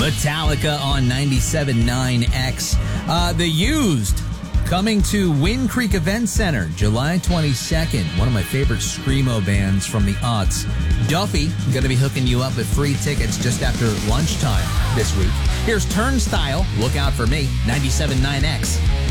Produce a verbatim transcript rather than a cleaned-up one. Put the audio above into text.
Metallica on ninety-seven point nine X. Uh, the Used coming to Wind Creek Event Center July twenty-second. One of my favorite screamo bands from the aughts. Duffy going to be hooking you up with free tickets just after lunchtime this week. Here's Turnstile. Look out for me. ninety-seven point nine X.